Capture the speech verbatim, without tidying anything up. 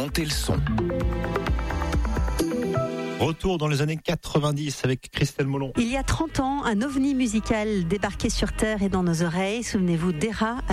Montez le son. Retour dans les années quatre-vingt-dix avec Christelle Molon. Il y a trente ans, un ovni musical débarquait sur Terre et dans nos oreilles. Souvenez-vous d'Era